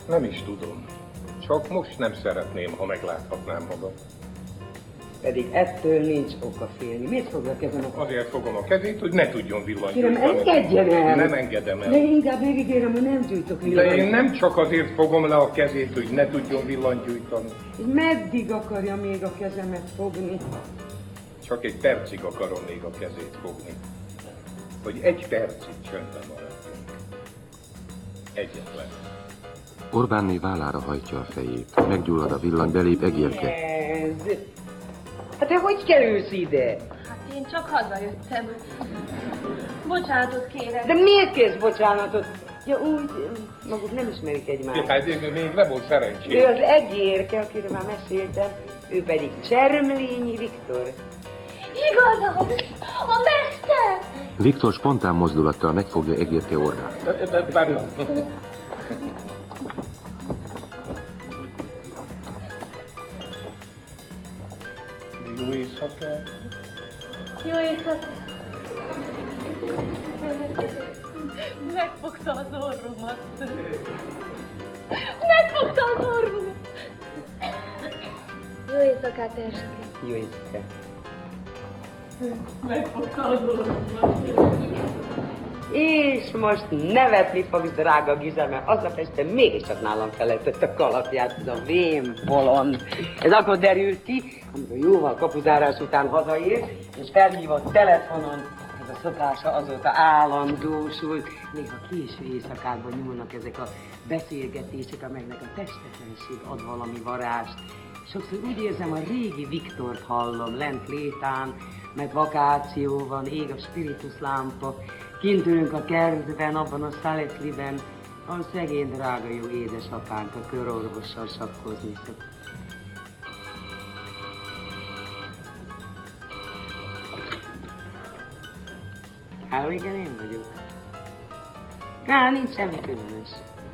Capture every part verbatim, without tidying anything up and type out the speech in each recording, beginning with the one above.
Nem is tudom. Csak most nem szeretném, ha megláthatnám magam. Pedig ettől nincs oka félni. Miért fogja a kezem? Azért fogom a kezét, hogy ne tudjon villanygyújtani. Kérem, engedjen el! Nem engedem el. De inkább megígérem, hogy nem gyújtok villanygyújtani. De én nem csak azért fogom le a kezét, hogy ne tudjon villanygyújtani. Meddig akarja még a kezemet fogni? Csak egy percig akarom még a kezét fogni. Hogy egy percig csöndben maradjunk. Egyetlen. Orbánné vállára hajtja a fejét. Meggyullad a villany, belép Egérke. Ez... Hát te hogy kerülsz ide? Hát én csak hazajöttem. Bocsánatot kérek. De miért kérsz bocsánatot? Ja úgy, maguk nem ismerik egymást. Hát még nem volt szerencsém. Ő az Egérke, akiről már meséltem, ő pedig Csermlényi Viktor. Igazad! A mester! Viktor spontán mozdulattal megfogja Egérke orrát. Pardon. Jó éjszakát! Jó éjszakát! Megfogta az orromat. Megfogta az orromat. Jó éjszakát, Eske. Jó éjszakát. Megfogta az orromat. És most nevetni fogsz, drága Giza, mert aznap este mégiscsak nálam felejtett a kalapját, ez a vén bolond. Ez akkor derült ki, amikor jóval kapuzárás után hazaért, és felhívott telefonon. Ez a szokása azóta állandósult. Még a késő éjszakákban nyúlnak ezek a beszélgetések, amelynek a testetlenség ad valami varást. Sokszor úgy érzem, a régi Viktort hallom lent létán, mert vakáció van, ég a spiritus lámpa. Kint ülünk a kertben, abban a Szaletliben, ahol szegény drága jó édesapánk a körorvossal sakkozni szokott. Hát igen, én vagyok. Á, nincs semmi különös.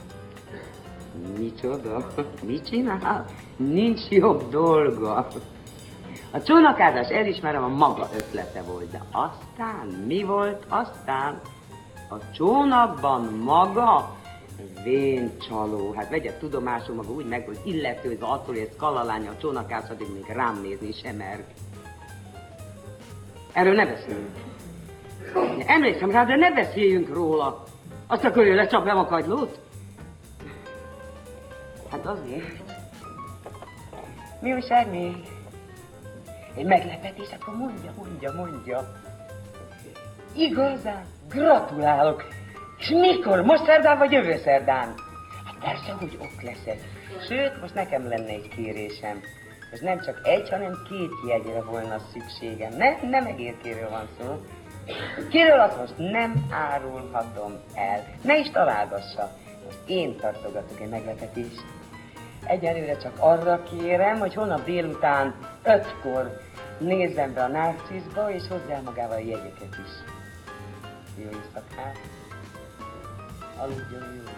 Micsoda? Mit csinál? Nincs jobb dolga. A csónakázás, elismerem, a maga ötlete volt, de aztán mi volt aztán? A csónakban maga vén csaló. Hát vegye tudomásul, maga úgy meg volt illetőzve attól, hogy ez kalalánya a csónakáz, addig még rám nézni sem mer. Erről ne beszéljünk. Emlékszem rá, de ne beszéljünk róla. Azt akarja, lecsapjam a kagylót? Hát azért. Mi újság még? Egy meglepetés, akkor mondja, mondja, mondja. Igazán, gratulálok. És mikor? Most szerdán vagy jövő szerdán? Hát persze, hogy ok leszek. Sőt, most nekem lenne egy kérésem. Most nem csak egy, hanem két jegyre volna szükségem. Ne, nem Egérkéről van szó. Kiről azt most nem árulhatom el. Ne is találgassa. Most én tartogatok egy meglepetést. Egyelőre csak arra kérem, hogy holnap délután ötkor nézzem be a Narciszba, és hozzá magával a jegyeket is. Jó éjszakát! Aludjon jó!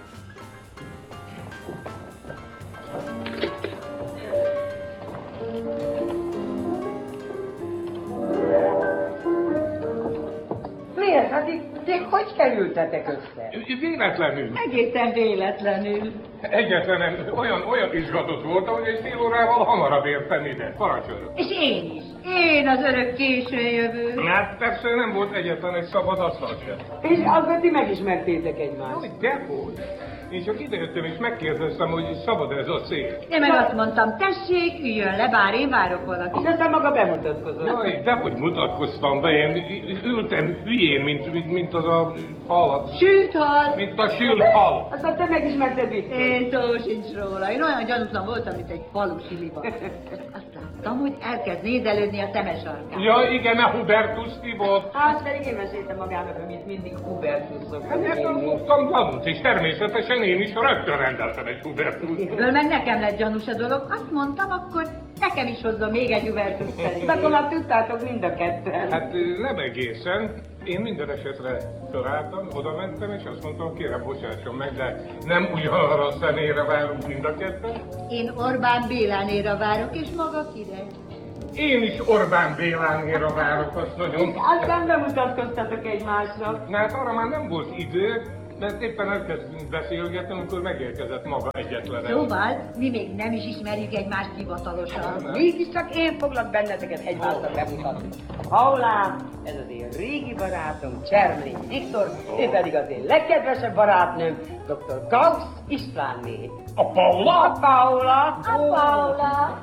Miért? Hát ti hogy kerültetek össze? Véletlenül. Egészen véletlenül. Egyetlen olyan, olyan izgatott voltam, hogy egy fél órával hamarabb értem ide. Parancsoljon. És én is. Én az örök későn jövő. Hát persze nem volt egyetlen egy szabad asztal sem. És akkor ti megismertétek egymást. Hogy dehogy. Én csak idejöttem és megkérdeztem, hogy szabad ez a szék. Én meg azt mondtam, tessék, üljön le, bár én várok valakit. És aztán maga bemutatkozott. Jaj, dehogy mutatkoztam be, én ültem hülyén, mint, mint, mint az a hal. Sült hal. Mint a sült hal. Aztán te megismerted Viktor. Én szó sincs róla. Én olyan gyanútlan voltam, mint egy falusi liba. Azt láttam, hogy elkezd nézelődni a szemes sarkán. Ja, igen, a Hubertus Tibor. Hát pedig én meséltem magának, amit mindig Hubertus szokott. Hát nem hoztam gyanút, és természetesen én is rögtön rendeltem egy Hubertus. Ebből meg nekem lett gyanús a dolog. Azt mondtam, akkor nekem is hozzon még egy Hubertus felé. De akkor már tudtátok mind a ketten. Hát nem egészen. Én minden esetre felálltam, oda mentem, és azt mondtam, kérem, bocsásson meg, de nem ugyanarra a személyre várunk mind a ketten. Én Orbán Bélánéra várok, és maga kire? Én is Orbán Bélánéra várok, azt nagyon. Aztán bemutatkoztatok egymásra. Na hát arra már nem volt idő, Mert éppen elkezdtünk beszélgetni, amikor megérkezett maga egyetlen. Szóval, mi még nem is ismerjük egymást hivatalosan. Mégiscsak én foglak benneteket egymásnak bemutatni. Paulám, ez az én régi barátom, Csermlény Viktor, ő pedig az én legkedvesebb barátnőm, doktor Gauss Istvánné. A Paula? A Paula! A Paula!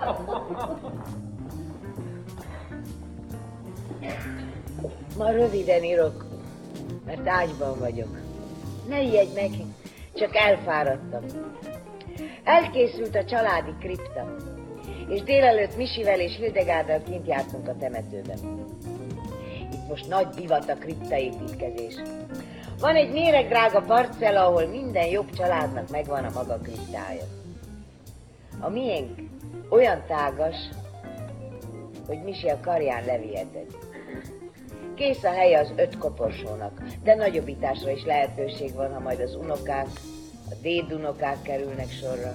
Ma röviden írok, mert ágyban vagyok. Ne ijedj meg, csak elfáradtam. Elkészült a családi kripta, és délelőtt Misivel és Hildegárdal kint jártunk a temetőben. Itt most nagy divat a kriptaépítkezés. Van egy méregdrága parcella, ahol minden jobb családnak megvan a maga kriptája. A miénk olyan tágas, hogy Misi a karján leviheted. Kész a helye az öt koporsónak, de nagyobbításra is lehetőség van, ha majd az unokák, a dédunokák kerülnek sorra.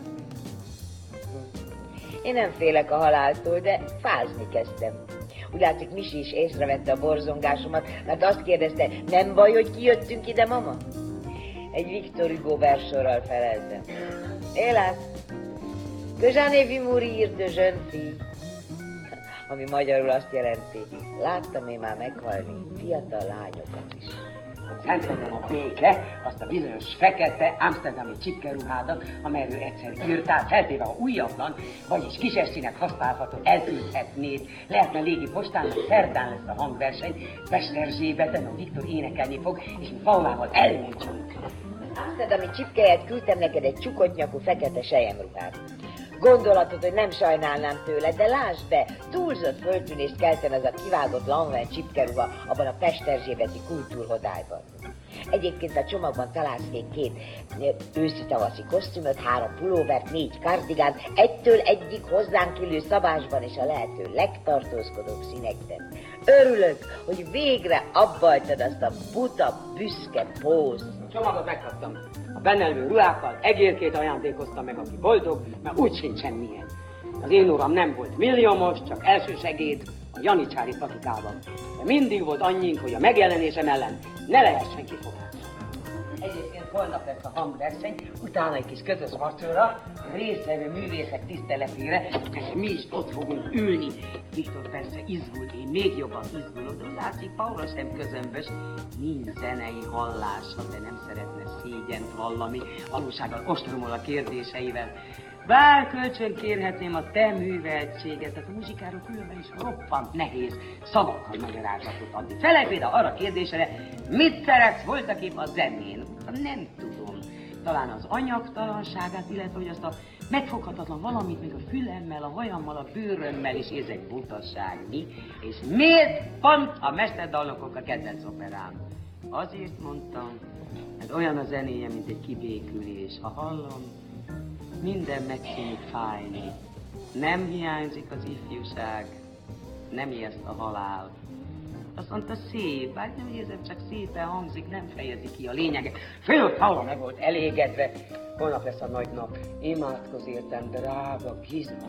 Én nem félek a haláltól, de fázni kezdtem. Úgy látszik, Misi is észrevette a borzongásomat, mert azt kérdezte, nem baj, hogy kijöttünk ide, mama? Egy Victor Hugo verssorral feleltem. Hélas, que j'en ai vu mourir de jeune fille. Ami magyarul azt jelenti, láttam én már meghalni fiatal lányokat is. Szentlegyem a béke, azt a bizonyos fekete amsterdami csipkeruhádat, amelyről egyszer írtál, feltéve a újabban, vagyis kisestinek használható, elküldhetnéd. Lehetne légi postán, mert szerdán lesz a hangverseny, Pesterzsébeten a Viktor énekelni fog, és mi Paulával elmúlcsunk. Amsterdami csipkelyet küldtem neked egy csukott nyakú fekete selyemruhát. Gondolatod, hogy nem sajnálnám tőle, de lásd be, túlzott föltűnést kelten az a kivágott Lanvin csipkeruha abban a pesterzsébeti kultúrhodályban. Egyébként a csomagban találsz még két őszi-tavaszi kosztümöt, három pulóvert, négy kardigánt, egytől egyik hozzánk illő szabásban és a lehető legtartózkodóbb színekben. Örülök, hogy végre abbahagytad azt a buta, büszke pózt. A csomagot megkaptam. A benne levő ruhákkal egérkét ajándékoztam meg, aki boldog, mert úgy sincsen milyen. Az én uram nem volt milliómos, csak elsősegéd a janicsári patikában. De mindig volt annyink, hogy a megjelenésem ellen ne lehessen kifogás. Egyébként holnap lesz a hangverseny, utána egy kis közös vacsora, a résztvevő művészek tiszteletére, és mi is ott fogunk ülni. Viktor persze izgult, én még jobban izgulok, de látszik, Paula sem közömbös. Nincs zenei hallása, de nem szeretne szégyent hallani, valósággal ostromol a kérdéseivel. Bár kölcsön kérhetném a te műveltséget, tehát a muzsikáról különben is roppant nehéz szavakkal magyarázatot adni. Felej például arra kérdésre, mit szeretsz voltaképp a zenén? Nem tudom. Talán az anyagtalanságát, illetve hogy azt a megfoghatatlan valamit, még a fülemmel, a hajammal, a bőrömmel is érzek butaság. Mi? És miért pont a mesterdalnokok a kedvenc operám? Azért mondtam, mert olyan a zenéje, mint egy kibékülés. Ha hallom, minden megszűnik fájni. Nem hiányzik az ifjúság, nem ijeszt a halál. Azt mondta, szép, bár nem érzem, csak szépen hangzik, nem fejezi ki a lényeget. Főnök Paula meg volt elégedve. Holnap lesz a nagy nap. Imádkozz értem, drága Gizma.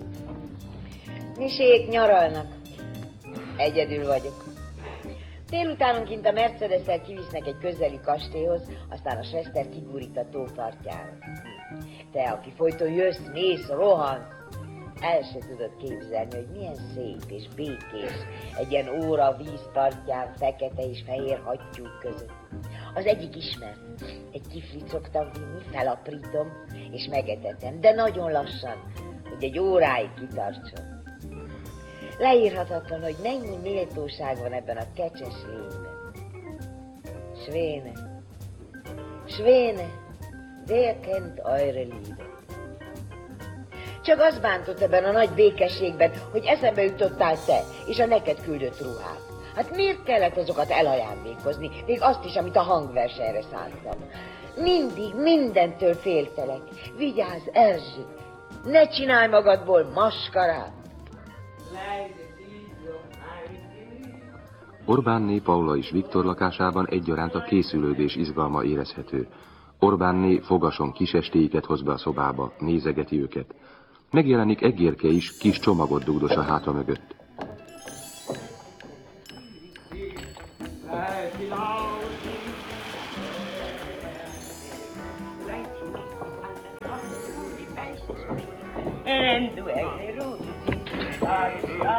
Misék nyaralnak. Egyedül vagyok. Délutánonként a Mercedes-el kivisznek egy közeli kastélyhoz, aztán a Schwester kigurít a tó partjára. Te, aki folyton jössz, mész, rohansz, el se tudod képzelni, hogy milyen szép és békés egy ilyen óra vízpartján, fekete és fehér hattyúk között. Az egyik ismert. Egy kiflit szoktam vinni, felaprítom és megetetem, de nagyon lassan, hogy egy óráig kitartson. Leírhatatlan, hogy mennyi méltóság van ebben a kecses lényben. Schwäne, Schwäne, wer kennt eure Liebe? Csak az bántott ebben a nagy békességben, hogy eszembe jutottál te, és a neked küldött ruhát. Hát miért kellett azokat elajándékozni, még azt is, amit a hangversenyre szántam? Mindig, mindentől féltelek. Vigyázz, Erzsi! Ne csinálj magadból maskarát! Orbánné, Paula és Viktor lakásában egyaránt a készülődés izgalma érezhető. Orbánné fogason kisestéiket hoz be a szobába, nézegeti őket. Megjelenik Egérke is, kis csomagot dugdos a háta mögött. And do I root?